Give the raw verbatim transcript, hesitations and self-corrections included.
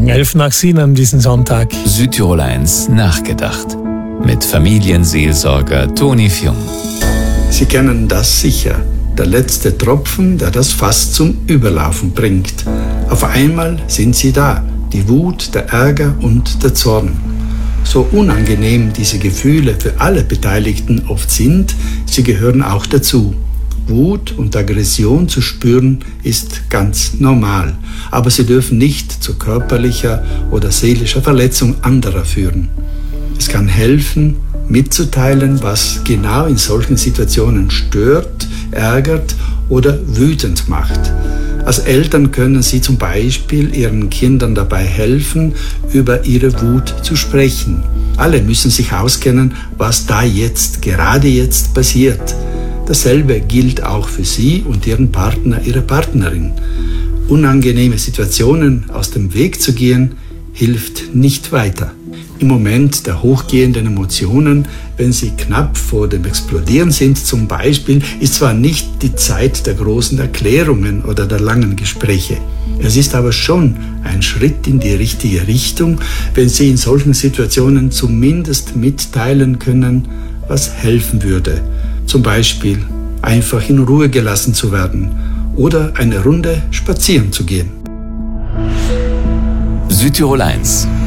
Morgen, elf nach sieben an diesem Sonntag. Südtirol eins nachgedacht. Mit Familienseelsorger Toni Fjung. Sie kennen das sicher. Der letzte Tropfen, der das Fass zum Überlaufen bringt. Auf einmal sind sie da. Die Wut, der Ärger und der Zorn. So unangenehm diese Gefühle für alle Beteiligten oft sind, sie gehören auch dazu. Wut und Aggression zu spüren ist ganz normal, aber sie dürfen nicht zu körperlicher oder seelischer Verletzung anderer führen. Es kann helfen, mitzuteilen, was genau in solchen Situationen stört, ärgert oder wütend macht. Als Eltern können Sie zum Beispiel Ihren Kindern dabei helfen, über ihre Wut zu sprechen. Alle müssen sich auskennen, was da jetzt, gerade jetzt passiert. Dasselbe gilt auch für Sie und Ihren Partner, Ihre Partnerin. Unangenehme Situationen aus dem Weg zu gehen, hilft nicht weiter. Im Moment der hochgehenden Emotionen, wenn sie knapp vor dem Explodieren sind zum Beispiel, ist zwar nicht die Zeit der großen Erklärungen oder der langen Gespräche. Es ist aber schon ein Schritt in die richtige Richtung, wenn Sie in solchen Situationen zumindest mitteilen können, was helfen würde. Zum Beispiel einfach in Ruhe gelassen zu werden oder eine Runde spazieren zu gehen. Südtirol eins